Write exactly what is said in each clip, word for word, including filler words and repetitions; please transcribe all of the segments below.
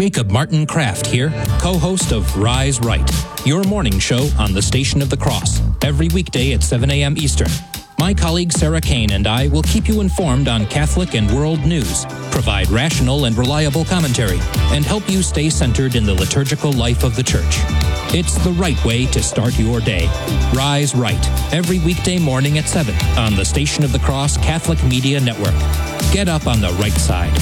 Jacob Martin Kraft here, co-host of Rise Right, your morning show on the Station of the Cross, every weekday at seven a.m. Eastern. My colleague Sarah Kane and I will keep you informed on Catholic and world news, provide rational and reliable commentary, and help you stay centered in the liturgical life of the Church. It's the right way to start your day. Rise Right, every weekday morning at seven on the Station of the Cross Catholic Media Network. Get up on the right side.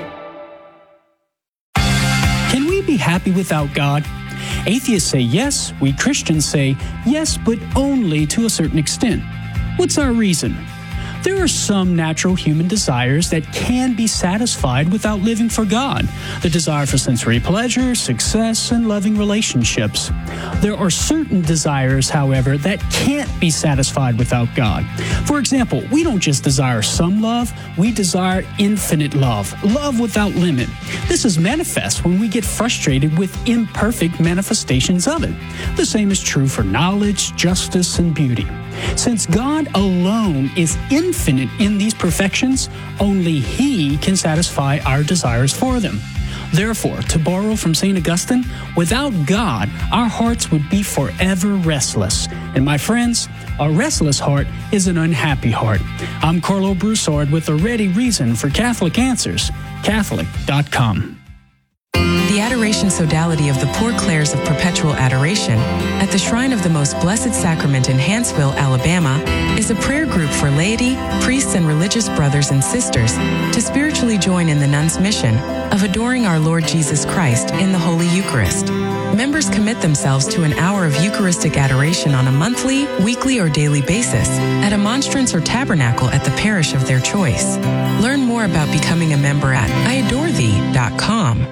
Can we be happy without God? Atheists say yes, we Christians say yes, but only to a certain extent. What's our reason? There are some natural human desires that can be satisfied without living for God. The desire for sensory pleasure, success, and loving relationships. There are certain desires, however, that can't be satisfied without God. For example, we don't just desire some love, we desire infinite love, love without limit. This is manifest when we get frustrated with imperfect manifestations of it. The same is true for knowledge, justice, and beauty. Since God alone is infinite in these perfections, only He can satisfy our desires for them. Therefore, to borrow from Saint Augustine, without God, our hearts would be forever restless. And my friends, a restless heart is an unhappy heart. I'm Carlo Broussard with a ready reason for Catholic Answers, Catholic dot com. The Adoration Sodality of the Poor Clares of Perpetual Adoration at the Shrine of the Most Blessed Sacrament in Hanceville, Alabama, is a prayer group for laity, priests, and religious brothers and sisters to spiritually join in the nuns' mission of adoring our Lord Jesus Christ in the Holy Eucharist. Members commit themselves to an hour of Eucharistic adoration on a monthly, weekly, or daily basis at a monstrance or tabernacle at the parish of their choice. Learn more about becoming a member at I adore thee dot com.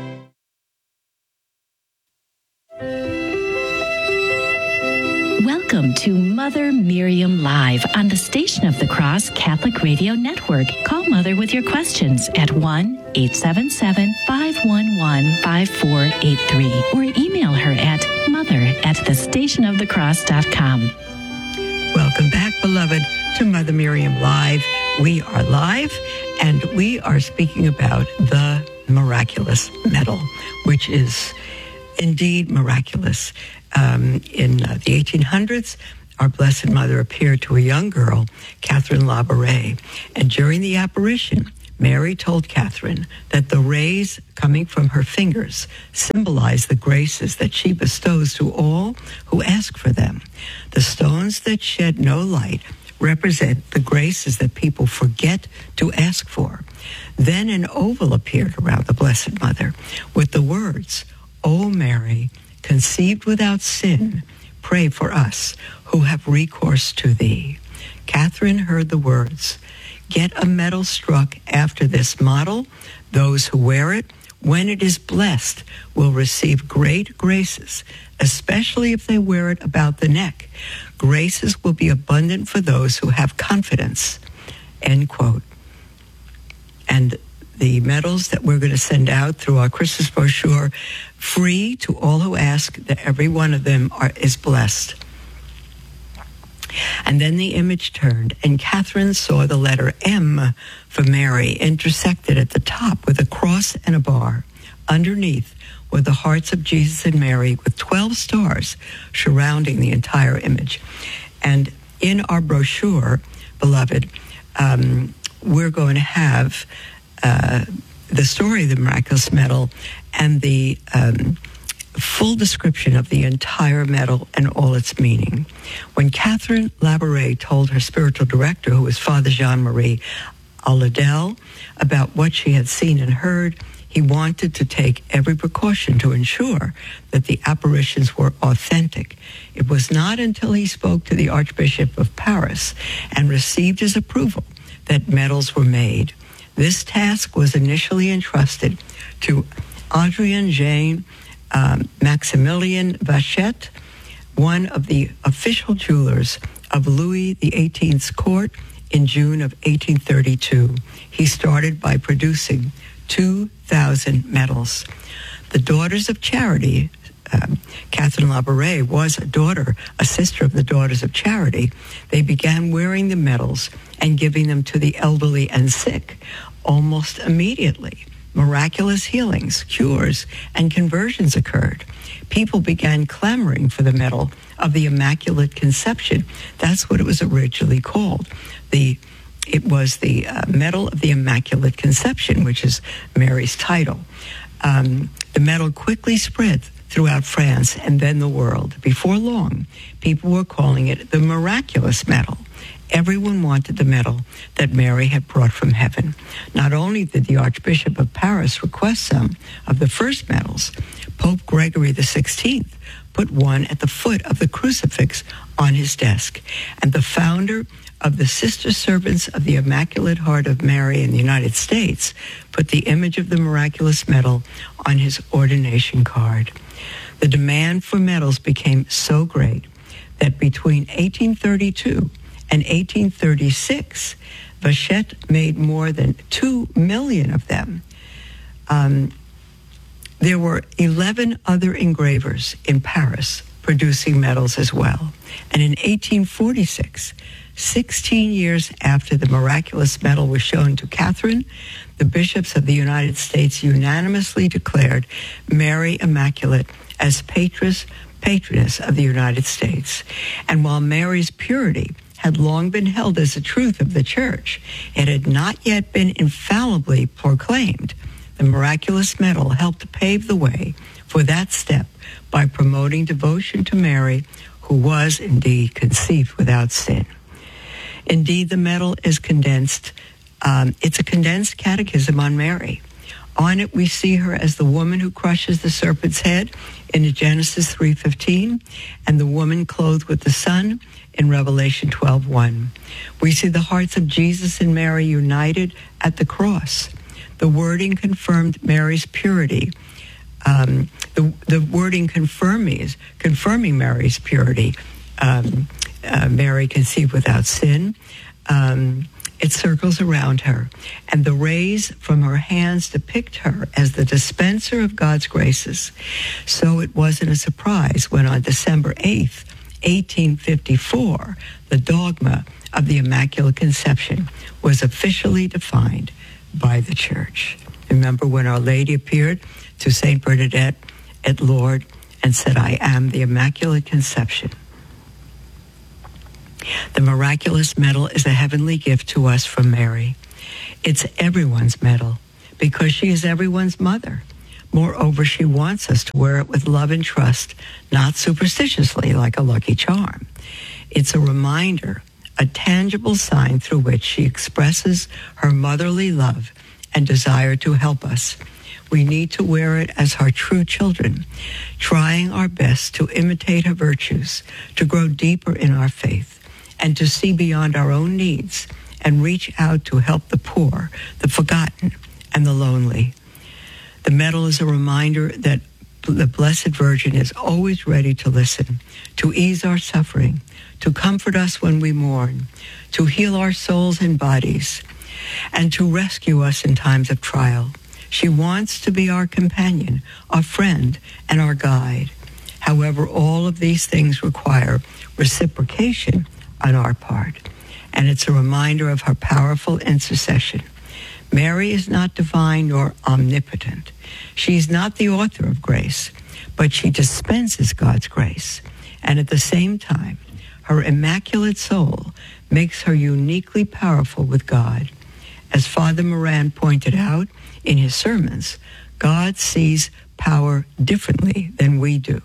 Welcome to Mother Miriam Live on the Station of the Cross Catholic Radio Network. Call Mother with your questions at one eight seven seven, five one one, five four eight three or email her at mother at the station of the cross dot com. Welcome back, beloved, to Mother Miriam Live. We are live, and we are speaking about the miraculous medal, which is indeed miraculous. Um, in uh, the eighteen hundreds, our Blessed Mother appeared to a young girl, Catherine Labouré, and during the apparition, Mary told Catherine that the rays coming from her fingers symbolize the graces that she bestows to all who ask for them. The stones that shed no light represent the graces that people forget to ask for. Then an oval appeared around the Blessed Mother with the words, "O Mary, conceived without sin, pray for us who have recourse to thee." Catherine heard the words, "Get a medal struck after this model. Those who wear it, when it is blessed, will receive great graces, especially if they wear it about the neck. Graces will be abundant for those who have confidence." End quote. And the medals that we're going to send out through our Christmas brochure, free to all who ask, that every one of them are, is blessed. And then the image turned, and Catherine saw the letter M for Mary intersected at the top with a cross and a bar. Underneath were the hearts of Jesus and Mary with twelve stars surrounding the entire image. And in our brochure, beloved, um, we're going to have Uh, the story of the miraculous medal and the um, full description of the entire medal and all its meaning. When Catherine Labouré told her spiritual director, who was Father Jean-Marie Aladel, about what she had seen and heard, he wanted to take every precaution to ensure that the apparitions were authentic. It was not until he spoke to the Archbishop of Paris and received his approval that medals were made. This task was initially entrusted to Adrien Jean um, Maximilien Vachette, one of the official jewelers of Louis the eighteenth's court in June of eighteen thirty-two. He started by producing two thousand medals. The Daughters of Charity, um, Catherine Labouré was a daughter, a sister of the Daughters of Charity. They began wearing the medals and giving them to the elderly and sick almost immediately. Miraculous healings, cures, and conversions occurred. People began clamoring for the medal of the Immaculate Conception. That's what it was originally called. The It was the uh, Medal of the Immaculate Conception, which is Mary's title. Um, the medal quickly spread throughout France and then the world. Before long, people were calling it the Miraculous Medal. Everyone wanted the medal that Mary had brought from heaven. Not only did the Archbishop of Paris request some of the first medals, Pope Gregory the sixteenth put one at the foot of the crucifix on his desk. And the founder of the Sister Servants of the Immaculate Heart of Mary in the United States put the image of the miraculous medal on his ordination card. The demand for medals became so great that between eighteen thirty-two and eighteen thirty-six, Vachette made more than two million of them. Um, there were eleven other engravers in Paris producing medals as well. And in eighteen forty-six, sixteen years after the miraculous medal was shown to Catherine, the bishops of the United States unanimously declared Mary Immaculate as patroness, patroness of the United States. And while Mary's purity had long been held as a truth of the Church, it had not yet been infallibly proclaimed. The miraculous medal helped pave the way for that step by promoting devotion to Mary, who was indeed conceived without sin. Indeed, the medal is condensed. Um, it's a condensed catechism on Mary. On it, we see her as the woman who crushes the serpent's head in Genesis three fifteen, and the woman clothed with the sun in Revelation twelve one. We see the hearts of Jesus and Mary united at the cross. The wording confirmed Mary's purity. Um, the, the wording confirming, confirming Mary's purity. Um, uh, Mary conceived without sin. Um, it circles around her. And the rays from her hands depict her as the dispenser of God's graces. So it wasn't a surprise when on December eighth, eighteen fifty-four, the dogma of the Immaculate Conception was officially defined by the Church. Remember when Our Lady appeared to Saint Bernadette at Lourdes and said, "I am the Immaculate Conception." The miraculous medal is a heavenly gift to us from Mary. It's everyone's medal because she is everyone's mother. Moreover, she wants us to wear it with love and trust, not superstitiously like a lucky charm. It's a reminder, a tangible sign through which she expresses her motherly love and desire to help us. We need to wear it as her true children, trying our best to imitate her virtues, to grow deeper in our faith, and to see beyond our own needs and reach out to help the poor, the forgotten, and the lonely. The medal is a reminder that the Blessed Virgin is always ready to listen, to ease our suffering, to comfort us when we mourn, to heal our souls and bodies, and to rescue us in times of trial. She wants to be our companion, our friend, and our guide. However, all of these things require reciprocation on our part, and it's a reminder of her powerful intercession. Mary is not divine nor omnipotent. She is not the author of grace, but she dispenses God's grace. And at the same time, her immaculate soul makes her uniquely powerful with God. As Father Moran pointed out in his sermons, God sees power differently than we do.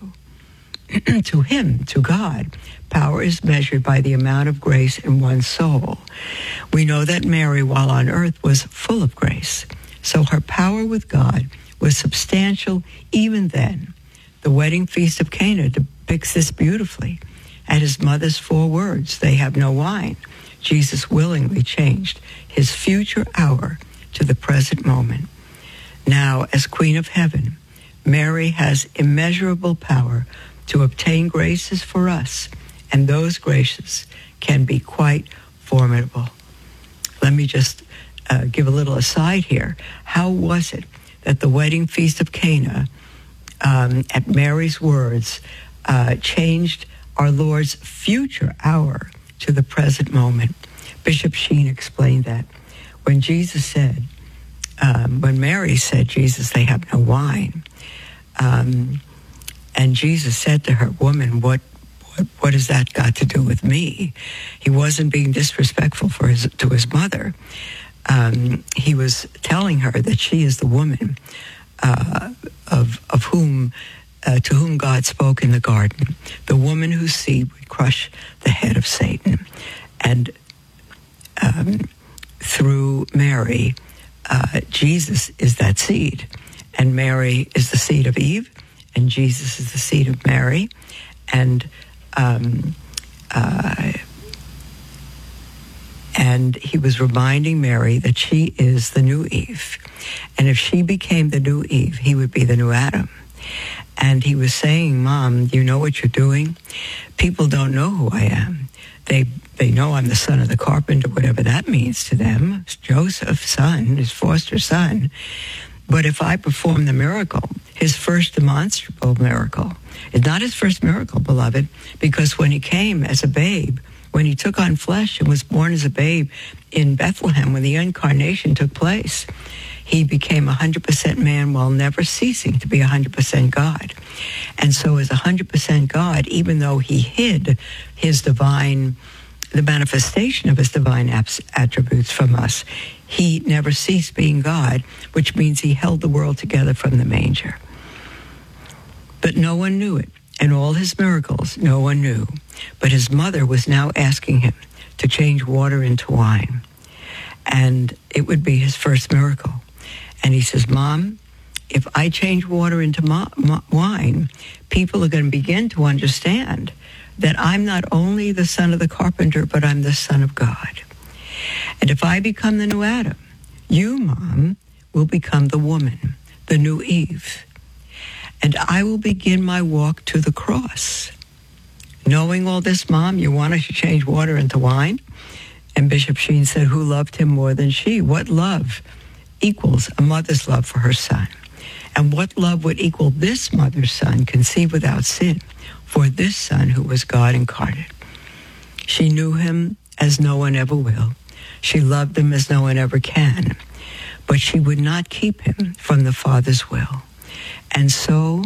To him, to God, power is measured by the amount of grace in one's soul. We know that Mary, while on earth, was full of grace. So her power with God was substantial even then. The wedding feast of Cana depicts this beautifully. At his mother's four words, "They have no wine," Jesus willingly changed his future hour to the present moment. Now, as Queen of Heaven, Mary has immeasurable power to obtain graces for us, and those graces can be quite formidable. Let me just uh, give a little aside here. How was it that the wedding feast of Cana, um, at Mary's words, uh, changed our Lord's future hour to the present moment? Bishop Sheen explained that when Jesus said, um, when Mary said, Jesus, they have no wine, um, and Jesus said to her, woman, what, what what has that got to do with me? He wasn't being disrespectful for his to his mother. Um, he was telling her that she is the woman uh, of of whom uh, to whom God spoke in the garden, the woman whose seed would crush the head of Satan, and um, through Mary, uh, Jesus is that seed, and Mary is the seed of Eve, and Jesus is the seed of Mary, and um, uh, and he was reminding Mary that she is the new Eve, and if she became the new Eve, he would be the new Adam. And he was saying, Mom, you know what you're doing? People don't know who I am. They they know I'm the son of the carpenter, whatever that means to them. It's Joseph's son, his foster son. But if I perform the miracle, his first demonstrable miracle, it's not his first miracle, beloved, because when he came as a babe, when he took on flesh and was born as a babe in Bethlehem, when the incarnation took place, he became one hundred percent man while never ceasing to be one hundred percent God. And so as one hundred percent God, even though he hid his divine, the manifestation of his divine attributes from us, he never ceased being God, which means he held the world together from the manger. But no one knew it, and all his miracles no one knew. But his mother was now asking him to change water into wine, and it would be his first miracle. And he says, Mom, if I change water into mo- mo- wine, people are going to begin to understand that I'm not only the son of the carpenter, but I'm the son of God. And if I become the new Adam, you, Mom, will become the woman, the new Eve. And I will begin my walk to the cross. Knowing all this, Mom, you want us to change water into wine? And Bishop Sheen said, who loved him more than she? What love equals a mother's love for her son? And what love would equal this mother's son, conceived without sin, for this son who was God incarnate? She knew him as no one ever will. She loved him as no one ever can. But she would not keep him from the Father's will. And so,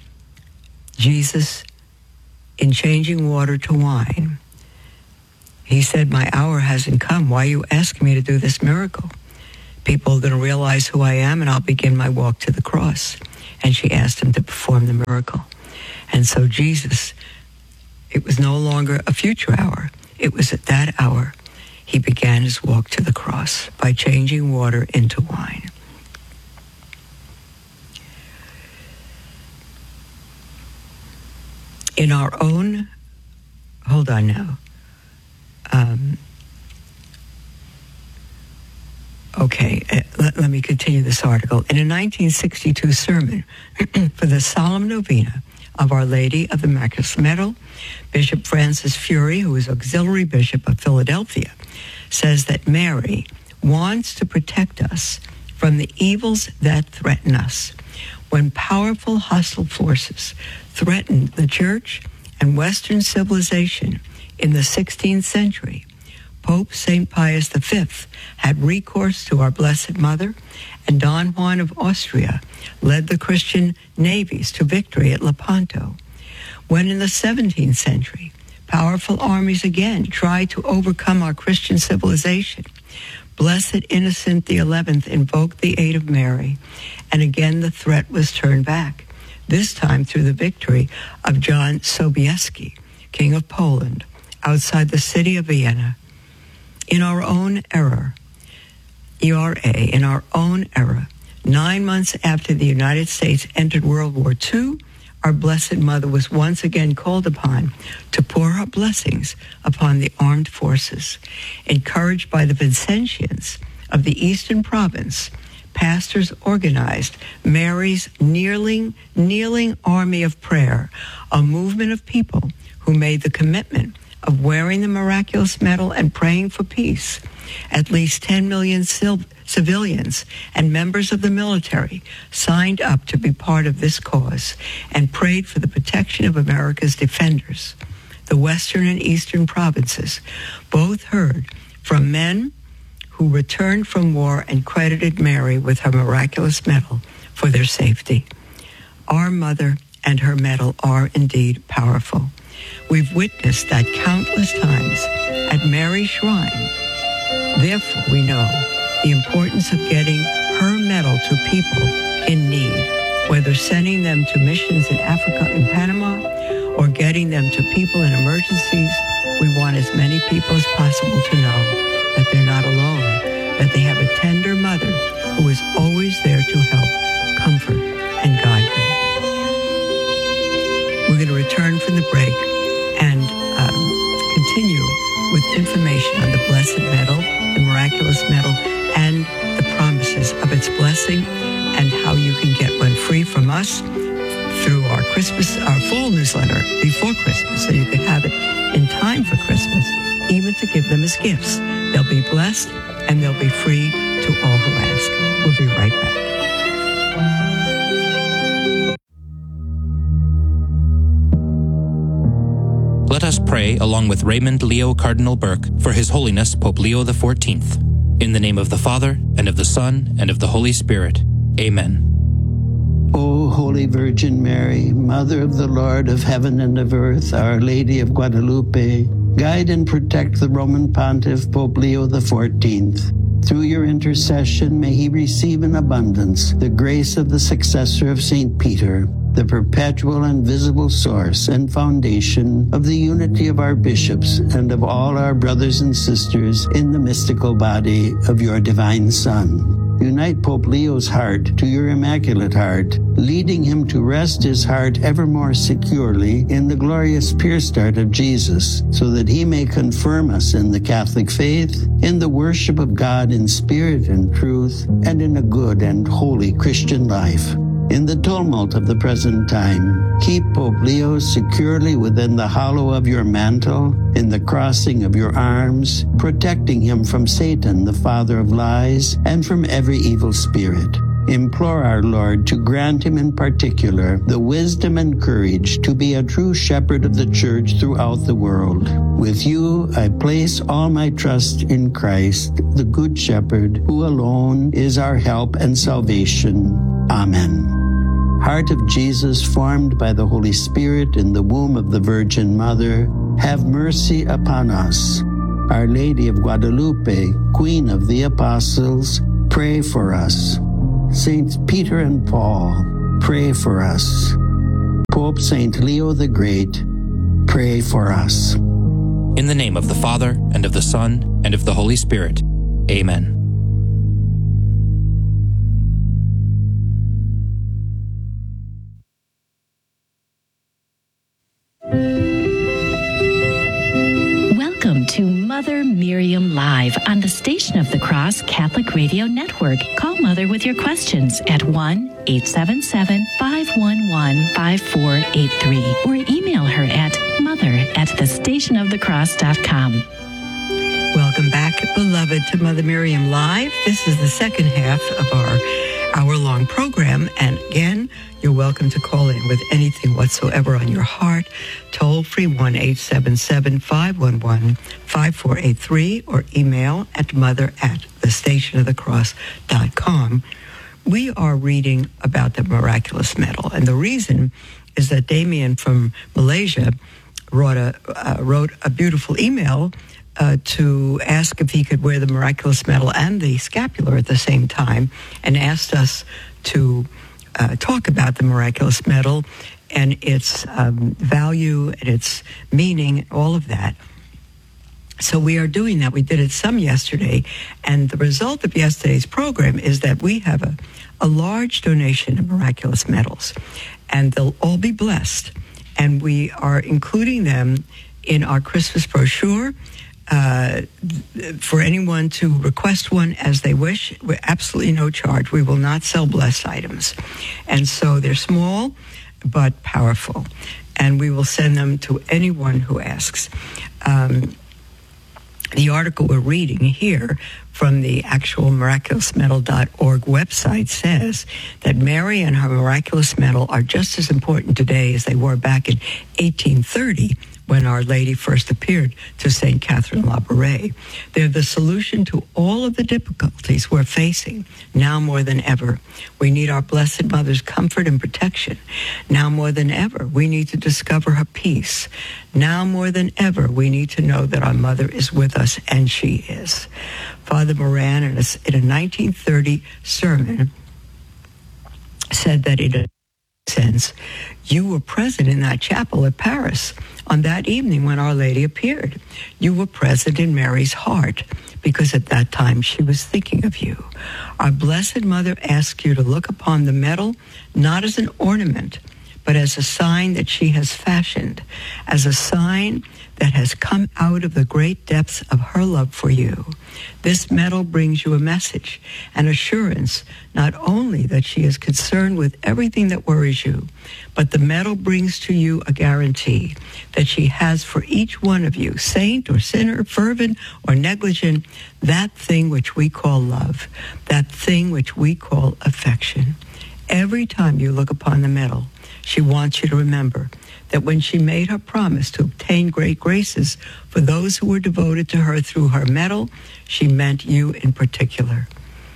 Jesus, in changing water to wine, he said, my hour hasn't come. Why are you asking me to do this miracle? People are going to realize who I am, and I'll begin my walk to the cross. And she asked him to perform the miracle. And so Jesus, it was no longer a future hour. It was at that hour he began his walk to the cross by changing water into wine. In our own, hold on now. Um, Okay, uh, let, let me continue this article. In a nineteen sixty-two sermon for the solemn novena of Our Lady of the Immaculate Medal, Bishop Francis Fury, who is auxiliary bishop of Philadelphia, says that Mary wants to protect us from the evils that threaten us. When powerful hostile forces threatened the church and Western civilization in the sixteenth century, Pope Saint Pius the Fifth had recourse to our Blessed Mother, and Don Juan of Austria led the Christian navies to victory at Lepanto. When in the seventeenth century, powerful armies again tried to overcome our Christian civilization, Blessed Innocent the Eleventh invoked the aid of Mary, and again the threat was turned back, this time through the victory of John Sobieski, King of Poland, outside the city of Vienna. In our own era, E R A, in our own era, nine months after the United States entered World War Two, our Blessed Mother was once again called upon to pour her blessings upon the armed forces. Encouraged by the Vincentians of the Eastern Province, pastors organized Mary's kneeling, kneeling army of prayer, a movement of people who made the commitment of wearing the miraculous medal and praying for peace. At least ten million sil- civilians and members of the military signed up to be part of this cause and prayed for the protection of America's defenders. The Western and Eastern provinces both heard from men who returned from war and credited Mary with her miraculous medal for their safety. Our mother and her medal are indeed powerful. We've witnessed that countless times at Mary's shrine. Therefore, we know the importance of getting her medal to people in need, whether sending them to missions in Africa and Panama or getting them to people in emergencies. We want as many people as possible to know that they're not alone, that they have a tender mother who is always there to help, comfort, and guide them. We're going to return from the break and um, continue with information on the Blessed Medal, the miraculous medal, and the promises of its blessing, and how you can get one free from us through our Christmas, our fall newsletter before Christmas, so you can have it in time for Christmas, even to give them as gifts. They'll be blessed, and they'll be free to all who ask. We'll be right back. Let us pray along with Raymond Leo Cardinal Burke for His Holiness Pope Leo the fourteenth. In the name of the Father, and of the Son, and of the Holy Spirit. Amen. O Holy Virgin Mary, Mother of the Lord of heaven and of earth, Our Lady of Guadalupe, guide and protect the Roman Pontiff Pope Leo the fourteenth. Through your intercession, may he receive in abundance the grace of the successor of Saint Peter, the perpetual and visible source and foundation of the unity of our bishops and of all our brothers and sisters in the mystical body of your divine Son. Unite Pope Leo's heart to your Immaculate Heart, leading him to rest his heart ever more securely in the glorious pierced heart of Jesus, so that he may confirm us in the Catholic faith, in the worship of God in spirit and truth, and in a good and holy Christian life. In the tumult of the present time, keep Pope Leo securely within the hollow of your mantle, in the crossing of your arms, protecting him from Satan, the father of lies, and from every evil spirit. Implore our Lord to grant him in particular the wisdom and courage to be a true shepherd of the Church throughout the world. With you, I place all my trust in Christ, the Good Shepherd, who alone is our help and salvation. Amen. Heart of Jesus, formed by the Holy Spirit in the womb of the Virgin Mother, have mercy upon us. Our Lady of Guadalupe, Queen of the Apostles, pray for us. Saints Peter and Paul, pray for us. Pope Saint Leo the Great, pray for us. In the name of the Father, and of the Son, and of the Holy Spirit. Amen. Welcome to Mother Miriam Live on the Station of the Cross Catholic Radio Network. Call Mother with your questions at one eight seven seven, five one one, five four eight three or email her at mother at the station of the cross dot com. Welcome back, beloved, to Mother Miriam Live. This is the second half of our hour-long program, and again, you're welcome to call in with anything whatsoever on your heart. Toll free one eight seven seven, five one one, five four eight three or email at mother at the station of the cross dot com. We are reading about the miraculous medal, and the reason is that Damien from Malaysia wrote a, uh, wrote a beautiful email Uh, to ask if he could wear the miraculous medal and the scapular at the same time, and asked us to uh, talk about the miraculous medal and its um, value and its meaning, all of that. So we are doing that. We did it some yesterday, and the result of yesterday's program is that we have a, a large donation of miraculous medals, and they'll all be blessed. And we are including them in our Christmas brochure, Uh, for anyone to request one as they wish, with absolutely no charge. We will not sell blessed items. And so they're small but powerful. And we will send them to anyone who asks. Um, the article we're reading here from the actual miraculous medal dot org website says that Mary and her miraculous medal are just as important today as they were back in eighteen thirty, when Our Lady first appeared to Saint Catherine Labouré. They're the solution to all of the difficulties we're facing now more than ever. We need our Blessed Mother's comfort and protection. Now more than ever, we need to discover her peace. Now more than ever, we need to know that our Mother is with us, and she is. Father Moran, in a, in a nineteen thirty sermon, said that in a sense, you were present in that chapel at Paris on that evening when Our Lady appeared. You were present in Mary's heart because at that time she was thinking of you. Our Blessed Mother asks you to look upon the medal not as an ornament, but as a sign that she has fashioned, as a sign that has come out of the great depths of her love for you. This medal brings you a message, an assurance, not only that she is concerned with everything that worries you, but the medal brings to you a guarantee that she has for each one of you, saint or sinner, fervent or negligent, that thing which we call love, that thing which we call affection. Every time you look upon the medal, she wants you to remember that when she made her promise to obtain great graces for those who were devoted to her through her medal, she meant you in particular.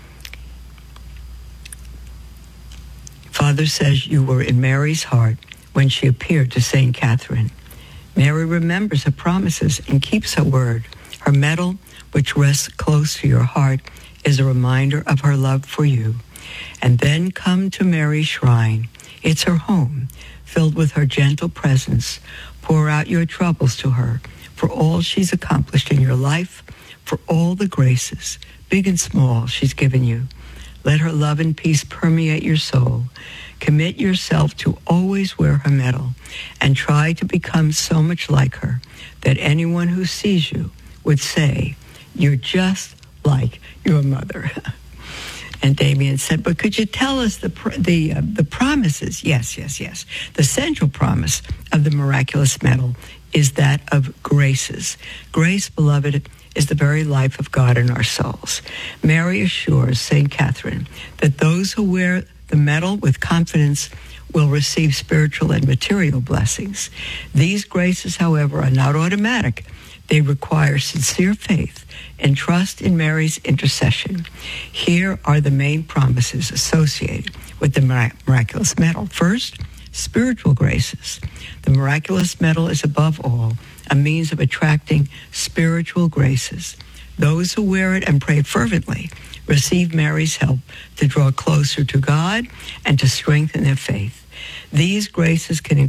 Father says you were in Mary's heart when she appeared to Saint Catherine. Mary remembers her promises and keeps her word. Her medal, which rests close to your heart, is a reminder of her love for you. And then come to Mary's shrine. It's her home, filled with her gentle presence. Pour out your troubles to her for all she's accomplished in your life, for all the graces, big and small, she's given you. Let her love and peace permeate your soul. Commit yourself to always wear her medal and try to become so much like her that anyone who sees you would say, you're just like your mother. And Damien said, but could you tell us the the uh, the promises? Yes, yes, yes. The central promise of the miraculous medal is that of graces. Grace, beloved, is the very life of God in our souls. Mary assures Saint Catherine that those who wear the medal with confidence will receive spiritual and material blessings. These graces, however, are not automatic. They require sincere faith and trust in Mary's intercession. Here are the main promises associated with the miraculous medal. First, spiritual graces. The miraculous medal is above all a means of attracting spiritual graces. Those who wear it and pray fervently receive Mary's help to draw closer to God and to strengthen their faith. These graces can